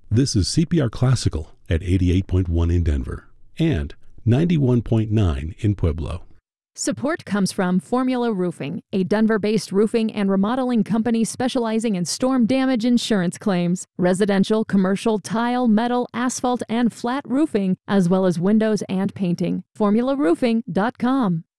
This is CPR Classical at 88.1 in Denver and 91.9 in Pueblo. Support comes from Formula Roofing, a Denver-based roofing and remodeling company specializing in storm damage insurance claims, residential, commercial, tile, metal, asphalt, and flat roofing, as well as windows and painting. FormulaRoofing.com.